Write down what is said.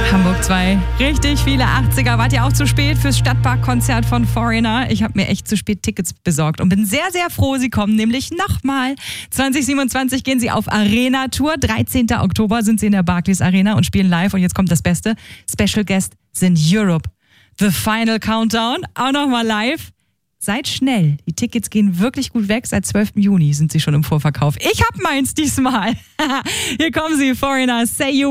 Hamburg 2. Richtig viele 80er. Wart ihr auch zu spät fürs Stadtparkkonzert von Foreigner? Ich habe mir echt zu spät Tickets besorgt und bin sehr, sehr froh, sie kommen nämlich nochmal. 2027 gehen sie auf Arena-Tour. 13. Oktober sind sie in der Barclays Arena und spielen live. Und jetzt kommt das Beste. Special Guest sind Europe. The Final Countdown, auch nochmal live. Seid schnell. Die Tickets gehen wirklich gut weg. Seit 12. Juni sind sie schon im Vorverkauf. Ich hab meins diesmal. Hier kommen sie, Foreigner, Say You.